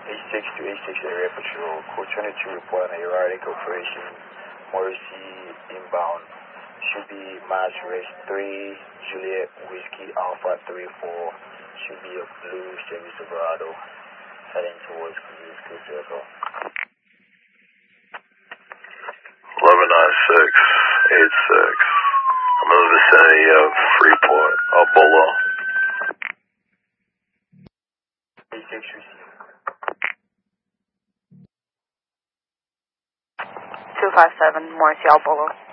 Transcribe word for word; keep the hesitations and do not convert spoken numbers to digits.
eight six to eight six area patrol. Code twenty-two report on a erratic operation. Morrissey inbound. Should be Mass Rest three, Juliet Whiskey Alpha three four. Should be a blue Chevy Silverado heading towards Cruise Cruise Circle. eleven nine six eight six. I'm in the vicinity of Freeport, El Bolo. eight six received. two five seven, Morrissey, El Bolo.